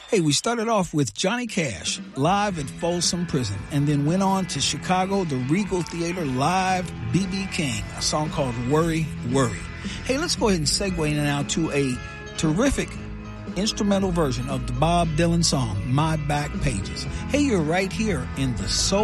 Hey, we started off with Johnny Cash, live at Folsom Prison, and then went on to Chicago, the Regal Theater, live, B.B. King, a song called Worry, Worry. Hey, let's go ahead and segue now to a terrific instrumental version of the Bob Dylan song, My Back Pages. Hey, you're right here in the Soul